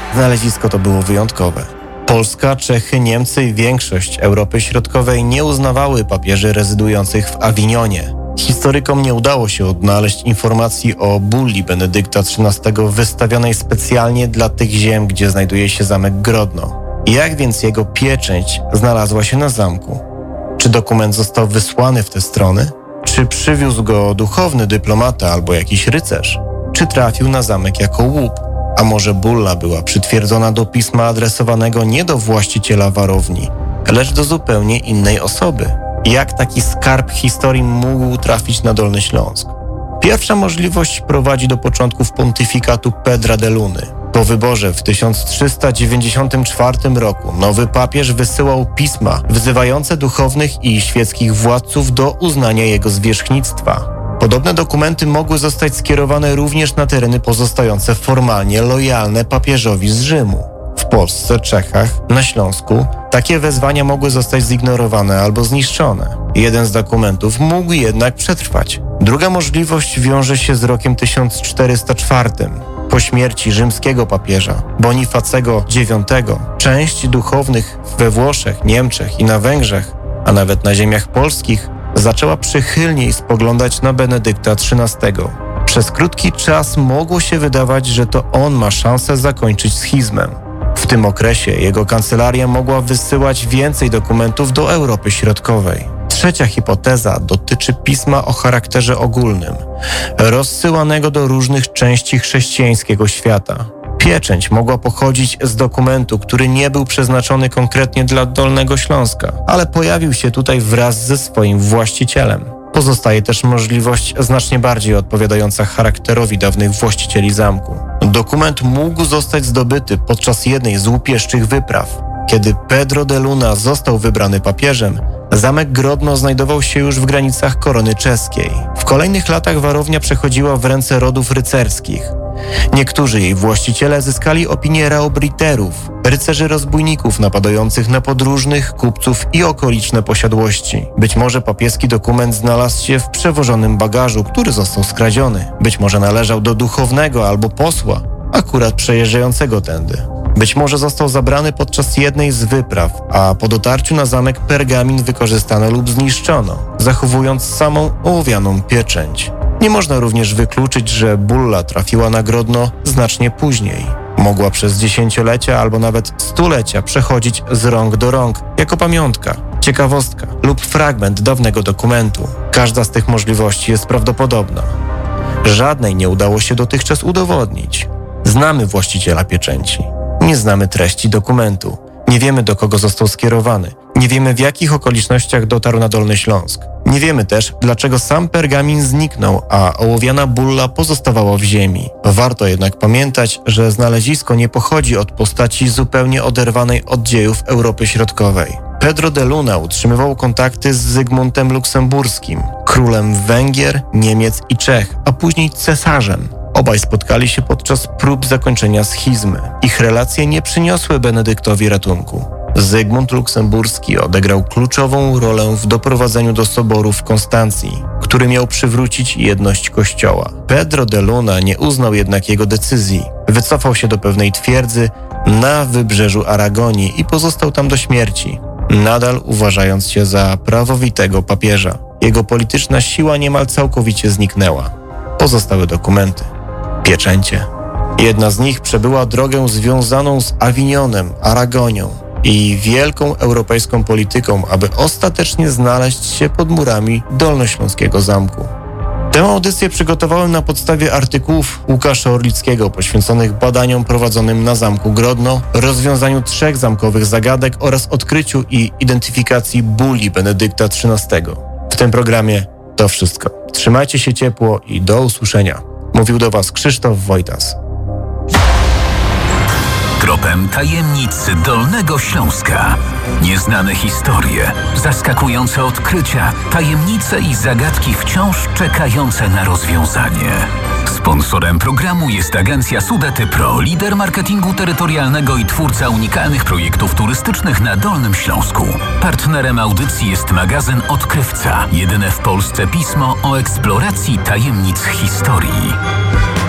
znalezisko to było wyjątkowe. Polska, Czechy, Niemcy i większość Europy Środkowej nie uznawały papieży rezydujących w Awinionie. Historykom nie udało się odnaleźć informacji o bulli Benedykta XIII wystawionej specjalnie dla tych ziem, gdzie znajduje się zamek Grodno. Jak więc jego pieczęć znalazła się na zamku? Czy dokument został wysłany w te strony? Czy przywiózł go duchowny dyplomata albo jakiś rycerz? Czy trafił na zamek jako łup? A może bulla była przytwierdzona do pisma adresowanego nie do właściciela warowni, lecz do zupełnie innej osoby? Jak taki skarb historii mógł trafić na Dolny Śląsk? Pierwsza możliwość prowadzi do początków pontyfikatu Pedra de Luny. Po wyborze w 1394 roku nowy papież wysyłał pisma wzywające duchownych i świeckich władców do uznania jego zwierzchnictwa. Podobne dokumenty mogły zostać skierowane również na tereny pozostające formalnie lojalne papieżowi z Rzymu. W Polsce, Czechach, na Śląsku takie wezwania mogły zostać zignorowane albo zniszczone. Jeden z dokumentów mógł jednak przetrwać. Druga możliwość wiąże się z rokiem 1404. Po śmierci rzymskiego papieża Bonifacego IX część duchownych we Włoszech, Niemczech i na Węgrzech, a nawet na ziemiach polskich, zaczęła przychylniej spoglądać na Benedykta XIII. Przez krótki czas mogło się wydawać, że to on ma szansę zakończyć schizmę. W tym okresie jego kancelaria mogła wysyłać więcej dokumentów do Europy Środkowej. Trzecia hipoteza dotyczy pisma o charakterze ogólnym, rozsyłanego do różnych części chrześcijańskiego świata. Pieczęć mogła pochodzić z dokumentu, który nie był przeznaczony konkretnie dla Dolnego Śląska, ale pojawił się tutaj wraz ze swoim właścicielem. Pozostaje też możliwość znacznie bardziej odpowiadająca charakterowi dawnych właścicieli zamku. Dokument mógł zostać zdobyty podczas jednej z łupieszczych wypraw. Kiedy Pedro de Luna został wybrany papieżem, zamek Grodno znajdował się już w granicach korony czeskiej. W kolejnych latach warownia przechodziła w ręce rodów rycerskich. Niektórzy jej właściciele zyskali opinię raobriterów, rycerzy rozbójników napadających na podróżnych, kupców i okoliczne posiadłości. Być może papieski dokument znalazł się w przewożonym bagażu, który został skradziony. Być może należał do duchownego albo posła, akurat przejeżdżającego tędy. Być może został zabrany podczas jednej z wypraw, a po dotarciu na zamek pergamin wykorzystano lub zniszczono, zachowując samą ołowianą pieczęć. Nie można również wykluczyć, że bulla trafiła na Grodno znacznie później. Mogła przez dziesięciolecia albo nawet stulecia przechodzić z rąk do rąk jako pamiątka, ciekawostka lub fragment dawnego dokumentu. Każda z tych możliwości jest prawdopodobna. Żadnej nie udało się dotychczas udowodnić. Znamy właściciela pieczęci. Nie znamy treści dokumentu. Nie wiemy, do kogo został skierowany. Nie wiemy, w jakich okolicznościach dotarł na Dolny Śląsk. Nie wiemy też, dlaczego sam pergamin zniknął, a ołowiana bulla pozostawała w ziemi. Warto jednak pamiętać, że znalezisko nie pochodzi od postaci zupełnie oderwanej od dziejów Europy Środkowej. Pedro de Luna utrzymywał kontakty z Zygmuntem Luksemburskim, królem Węgier, Niemiec i Czech, a później cesarzem. Obaj spotkali się podczas prób zakończenia schizmy. Ich relacje nie przyniosły Benedyktowi ratunku. Zygmunt Luksemburski odegrał kluczową rolę w doprowadzeniu do soboru w Konstancji, który miał przywrócić jedność Kościoła. Pedro de Luna nie uznał jednak jego decyzji. Wycofał się do pewnej twierdzy na wybrzeżu Aragonii i pozostał tam do śmierci, nadal uważając się za prawowitego papieża. Jego polityczna siła niemal całkowicie zniknęła. Pozostały dokumenty, pieczęcie. Jedna z nich przebyła drogę związaną z Awinionem, Aragonią i wielką europejską polityką, aby ostatecznie znaleźć się pod murami dolnośląskiego zamku. Tę audycję przygotowałem na podstawie artykułów Łukasza Orlickiego poświęconych badaniom prowadzonym na zamku Grodno, rozwiązaniu 3 zamkowych zagadek oraz odkryciu i identyfikacji bulli Benedykta XIII. W tym programie to wszystko. Trzymajcie się ciepło i do usłyszenia. Mówił do Was Krzysztof Wojtas. Tropem tajemnic Dolnego Śląska. Nieznane historie, zaskakujące odkrycia, tajemnice i zagadki wciąż czekające na rozwiązanie. Sponsorem programu jest agencja Sudety Pro, lider marketingu terytorialnego i twórca unikalnych projektów turystycznych na Dolnym Śląsku. Partnerem audycji jest magazyn Odkrywca, jedyne w Polsce pismo o eksploracji tajemnic historii.